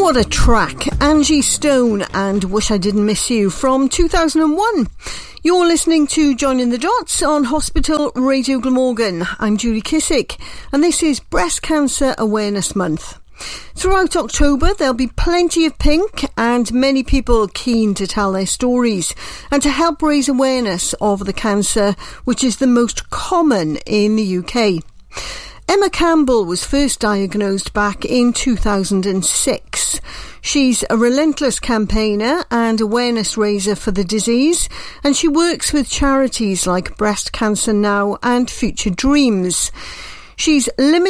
What a track. Angie Stone and Wish I Didn't Miss You from 2001. You're listening to Joining the Dots on Hospital Radio Glamorgan. I'm Julie Kissick and this is Breast Cancer Awareness Month. Throughout October there'll be plenty of pink and many people keen to tell their stories and to help raise awareness of the cancer, which is the most common in the UK. Emma Campbell was first diagnosed back in 2006. She's a relentless campaigner and awareness raiser for the disease, and she works with charities like Breast Cancer Now and Future Dreams. She's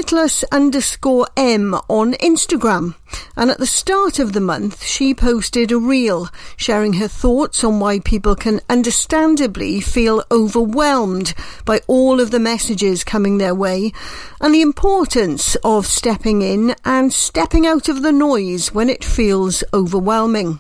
limitless_M on Instagram, and at the start of the month she posted a reel sharing her thoughts on why people can understandably feel overwhelmed by all of the messages coming their way and the importance of stepping in and stepping out of the noise when it feels overwhelming.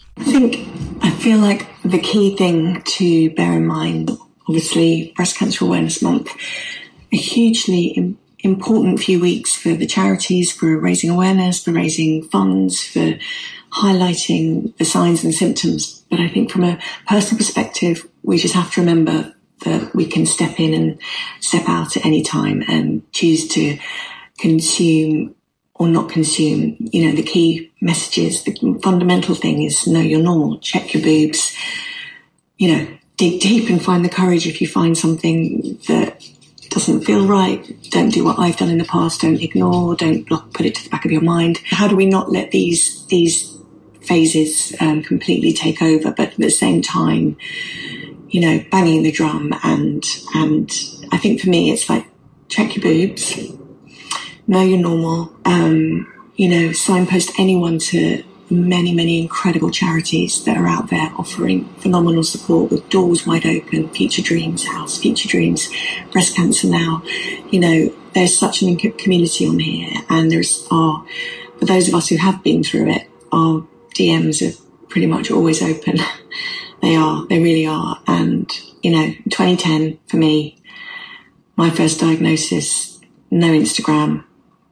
I feel like the key thing to bear in mind, obviously Breast Cancer Awareness Month, a hugely important few weeks for the charities, for raising awareness, for raising funds, for highlighting the signs and symptoms. But I think from a personal perspective, we just have to remember that we can step in and step out at any time and choose to consume or not consume. You know, the key messages, the fundamental thing is know you're normal, check your boobs, you know, dig deep and find the courage if you find something that doesn't feel right. Don't do what I've done in the past. Don't ignore. Don't put it to the back of your mind. How do we not let these phases completely take over? But at the same time, you know, banging the drum and I think for me it's like check your boobs, know you're normal. You know, signpost anyone to many incredible charities that are out there offering phenomenal support with doors wide open. Future Dreams House, Future Dreams, Breast Cancer Now. You know, there's such an community on here, and for those of us who have been through it, our DMs are pretty much always open. They really are. And, you know, 2010 for me, my first diagnosis, no Instagram,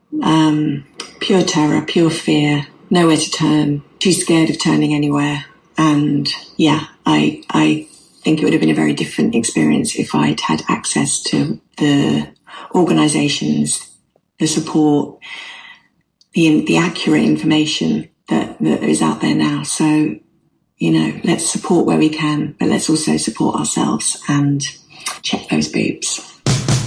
pure terror, pure fear, nowhere to turn, too scared of turning anywhere. And yeah, I think it would have been a very different experience if I'd had access to the organisations, the support, the accurate information that is out there now. So, you know, let's support where we can, but let's also support ourselves and check those boobs.